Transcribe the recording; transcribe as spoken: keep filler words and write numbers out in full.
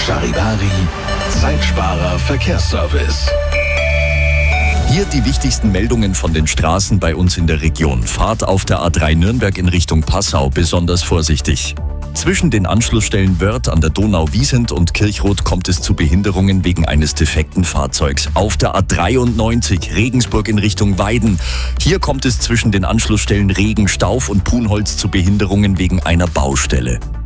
Charivari, Zeitsparer Verkehrsservice. Hier die wichtigsten Meldungen von den Straßen bei uns in der Region. Fahrt auf der A drei Nürnberg in Richtung Passau besonders vorsichtig. Zwischen den Anschlussstellen Wörth an der Donau-Wiesent und Kirchroth kommt es zu Behinderungen wegen eines defekten Fahrzeugs. Auf der A dreiundneunzig Regensburg in Richtung Weiden. Hier kommt es zwischen den Anschlussstellen Regen, Stauf und Punholz zu Behinderungen wegen einer Baustelle.